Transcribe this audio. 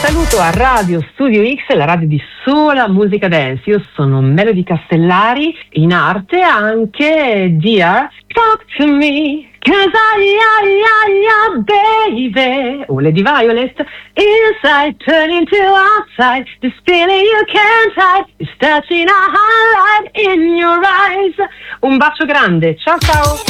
Saluto a Radio Studio X, la radio di sola musica dance. Io sono Melody Castellari, in arte anche Dear Talk to Me, 'cause baby, o Lady Violet, inside turning to outside, this feeling you can't hide, is touching a highlight in your eyes. Un bacio grande, ciao ciao!